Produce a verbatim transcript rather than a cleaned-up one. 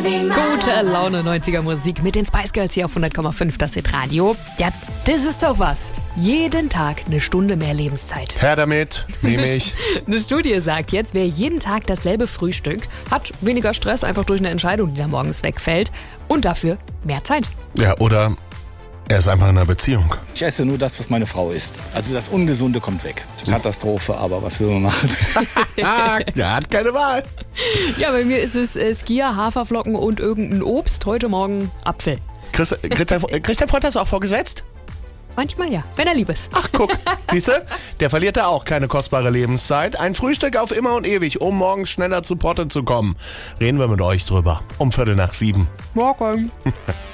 Gute Laune neunziger Musik mit den Spice Girls hier auf hundert Komma fünf, das Hit Radio. Ja, das ist doch was. Jeden Tag eine Stunde mehr Lebenszeit. Her damit, nehme ich. Eine Studie sagt jetzt, wer jeden Tag dasselbe Frühstück hat, weniger Stress einfach durch eine Entscheidung, die da morgens wegfällt und dafür mehr Zeit. Ja, oder er ist einfach in einer Beziehung. Ich esse nur das, was meine Frau isst. Also das Ungesunde kommt weg. Katastrophe, aber was will man machen? Der hat keine Wahl. Ja, bei mir ist es äh, Skia, Haferflocken und irgendein Obst. Heute Morgen Apfel. Chris, kriegt, dein, kriegt dein Freund das auch vorgesetzt? Manchmal ja, wenn er lieb ist. Ach, guck, siehste, der verliert da auch keine kostbare Lebenszeit. Ein Frühstück auf immer und ewig, um morgens schneller zu Potte zu kommen. Reden wir mit euch drüber. Um Viertel nach sieben. Morgen.